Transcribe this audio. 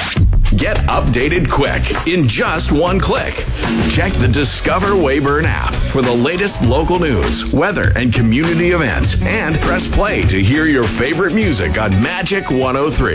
Get updated quick in just one click. Check the Discover Weyburn app for the latest local news, weather, and community events, and press play to hear your favorite music on Magic 103.